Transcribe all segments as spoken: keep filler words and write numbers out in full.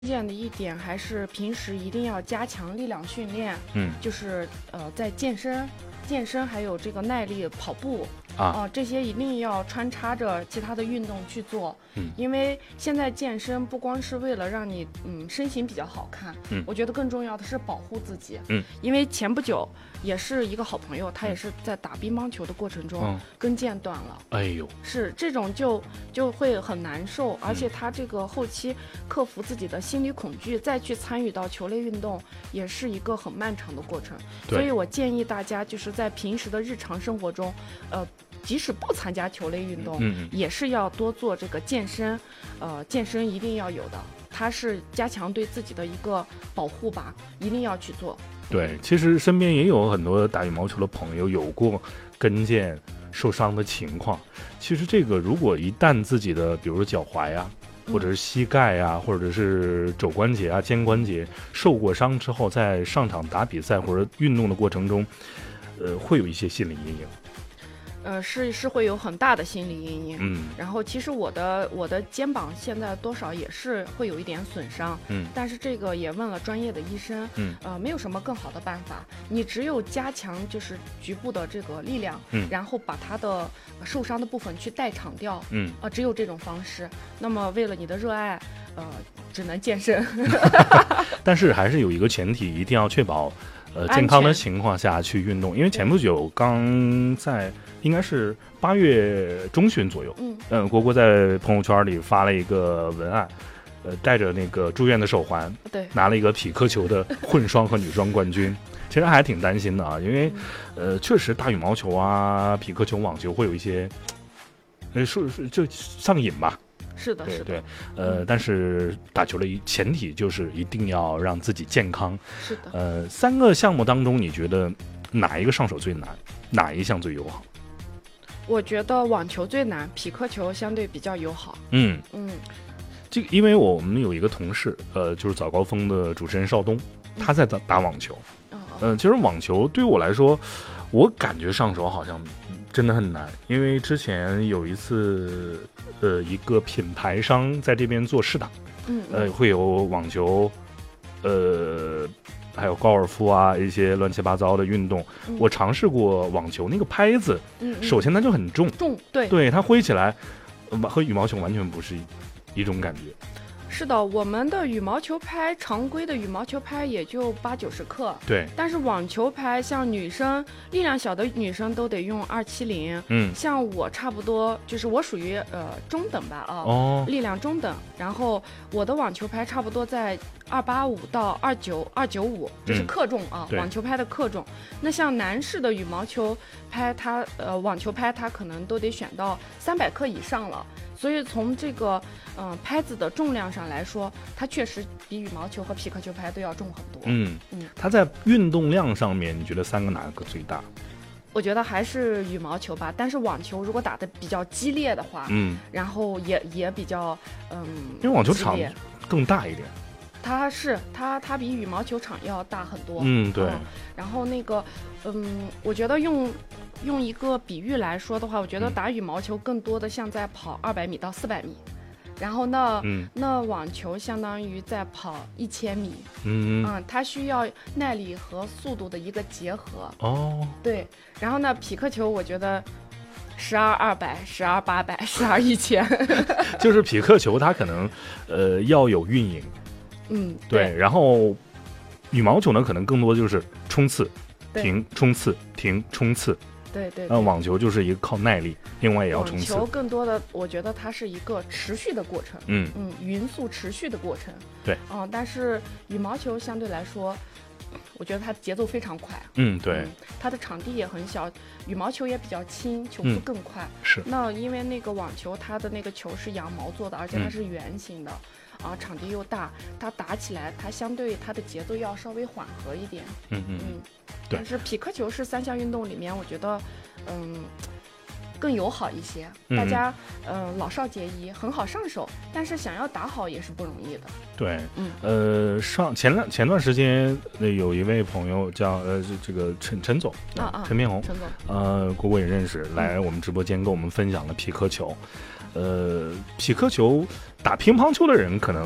键的一点还是平时一定要加强力量训练， 嗯， 就是呃在健身、健身还有这个耐力跑步啊、 呃，这些一定要穿插着其他的运动去做， 嗯， 因为现在健身不光是为了让你嗯身形比较好看， 嗯， 我觉得更重要的是保护自己， 嗯， 因为前不久也是一个好朋友，他也是在打乒乓球的过程中、 嗯、 跟腱断了， 哎呦， 是这种就就会很难受，而且他这个后期克服自己的心理恐惧，再去参与到球类运动，也是一个很漫长的过程，所以我建议大家就是在平时的日常生活中，呃。即使不参加球类运动， 嗯， 也是要多做这个健身，呃，健身一定要有的，它是加强对自己的一个保护吧，一定要去做。 对，其实身边也有很多打羽毛球的朋友有过跟腱受伤的情况。其实这个如果一旦自己的，比如说脚踝啊，或者是膝盖啊，或者是肘关节啊、肩关节受过伤之后，在上场打比赛或者运动的过程中，呃，会有一些心理阴影。 呃，是是会有很大的心理阴影， 嗯， 然后其实我的我的肩膀现在多少也是会有一点损伤， 嗯， 但是这个也问了专业的医生， 嗯， 呃，没有什么更好的办法，你只有加强就是局部的这个力量， 嗯， 然后把它的受伤的部分去代偿掉， 嗯， 啊、呃，只有这种方式。那么为了你的热爱，呃，只能健身， 但是还是有一个前提，一定要确保。呃，健康的情况下去运动，因为前不久刚在应该是八月中旬左右， 嗯， 呃，国国在朋友圈里发了一个文案，呃，带着那个住院的手环， 对， 拿了一个匹克球的混双和女双冠军，其实还挺担心的啊，因为、嗯、呃，确实打羽毛球啊、匹克球、网球会有一些，呃，说就上瘾吧。 是的， 对是的， 对，呃，但是打球的前提就是一定要让自己健康。 是的， 呃，三个项目当中，你觉得哪一个上手最难，哪一项最友好？ 我觉得网球最难，匹克球相对比较友好。 嗯嗯， 这个因为我们有一个同事，呃，就是早高峰的主持人邵东，他在打打网球。嗯、呃，其实网球对于我来说，我感觉上手好像真的很难，因为之前有一次。呃，一个品牌商在这边做试打， 嗯， 呃，会有网球，呃，还有高尔夫啊，一些乱七八糟的运动。嗯、我尝试过网球那个拍子， 嗯嗯、 首先它就很重， 重，对， 对，它挥起来，呃、和羽毛球完全不是一一种感觉。 是的，我们的羽毛球拍常规的羽毛球拍也就八九十克， 对。 但是网球拍像女生力量小的女生都得用二七零， 嗯， 像我差不多就是我属于呃中等吧啊， 哦， 力量中等，然后我的网球拍差不多在二八五到二九二九五，这是克重啊， 嗯、 网球拍的克重。那像男士的羽毛球拍，它呃网球拍它可能都得选到三百克以上了。所以从这个嗯、呃、拍子的重量上来说，它确实比羽毛球和匹克球拍都要重很多。 嗯嗯，它在运动量上面，你觉得三个哪个最大？ 我觉得还是羽毛球吧，但是网球如果打得比较激烈的话， 嗯， 然后也也比较嗯， 因为网球场更大一点。 它是它它比羽毛球场要大很多。 嗯，对。 嗯、然后那个嗯，我觉得用。用一个比喻来说的话，我觉得打羽毛球更多的像在跑二百米到四百米，然后呢， 嗯， 那网球相当于在跑一千米， 嗯嗯，它需要耐力和速度的一个结合。 哦， 对，然后呢，匹克球我觉得十二二百、十二八百、十二一千， 就是匹克球它可能呃要有运营， 嗯， 对， 对， 然后羽毛球呢可能更多就是冲刺、停、冲刺、停、冲刺。 对 对, 对， 那网球就是一个靠耐力，另外也要冲刺。 网球更多的，我觉得它是一个持续的过程， 嗯嗯，匀速持续的过程。 对， 嗯，但是羽毛球相对来说，我觉得它节奏非常快。 嗯，对， 嗯、它的场地也很小，羽毛球也比较轻，球速更快。 嗯、是。 那因为那个网球，它的那个球是羊毛做的，而且它是圆形的。嗯啊，场地又大，它打起来它相对它的节奏要稍微缓和一点。 嗯嗯嗯， 对。 但是匹克球是三项运动里面，我觉得，嗯，更友好一些。 嗯、 大家，呃，老少皆宜，很好上手，但是想要打好也是不容易的。 对， 嗯， 呃，上前两前段时间，那有一位朋友叫呃这个陈陈总啊啊， 陈明红， 陈总， 呃，国国也认识，来我们直播间跟我们分享了匹克球。呃，匹克球打乒乓球的人可能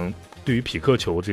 对于匹克球这